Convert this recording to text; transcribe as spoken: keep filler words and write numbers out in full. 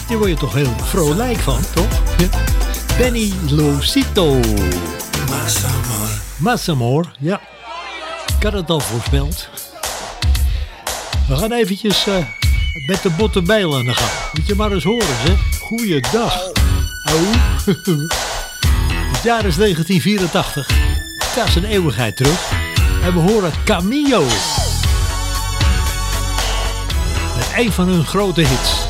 Daar word je toch heel vrolijk van, toch? Ja. Benny Losito. Massamor, ja. Ik had het al voorspeld. We gaan eventjes uh, met de botte bijl aan de gang. Moet je maar eens horen, zeg. Goeiedag. Oh. Het jaar is negentien vierentachtig. Dat is een eeuwigheid terug. En we horen Camillo. Met een van hun grote hits.